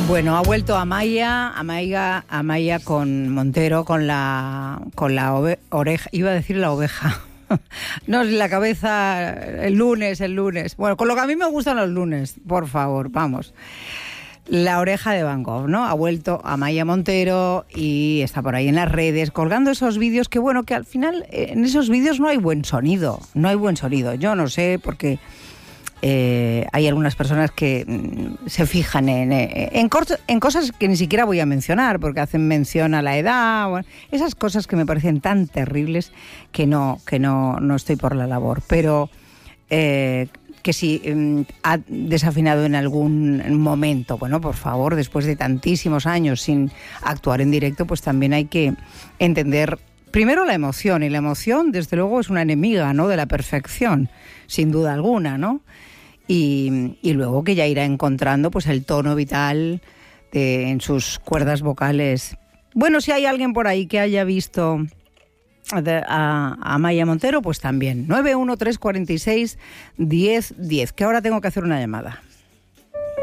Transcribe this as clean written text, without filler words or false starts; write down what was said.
Bueno, ha vuelto Amaya con Montero, con la oreja, iba a decir la oveja. No, la cabeza, el lunes. Bueno, con lo que a mí me gustan los lunes, por favor, vamos. La oreja de Van Gogh, ¿no? Ha vuelto Amaya Montero y está por ahí en las redes colgando esos vídeos que, bueno, que al final en esos vídeos no hay buen sonido. Yo no sé, porque hay algunas personas que se fijan en cosas que ni siquiera voy a mencionar, porque hacen mención a la edad, bueno, esas cosas que me parecen tan terribles que no estoy por la labor. Pero que si ha desafinado en algún momento, bueno, por favor, después de tantísimos años sin actuar en directo, pues también hay que entender primero la emoción, y la emoción, desde luego, es una enemiga, ¿no?, de la perfección, sin duda alguna, ¿no? Y luego que ya irá encontrando pues el tono vital en sus cuerdas vocales. Bueno, si hay alguien por ahí que haya visto a Amaya Montero, pues también 913461010, que ahora tengo que hacer una llamada.